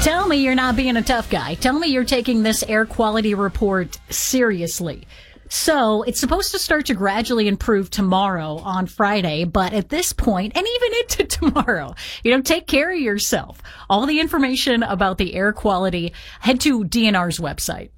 Tell me you're not being a tough guy. Tell me you're taking this air quality report seriously. So it's supposed to start to gradually improve tomorrow on Friday, but at this point, and even into tomorrow, take care of yourself. All the information about the air quality, head to DNR's website.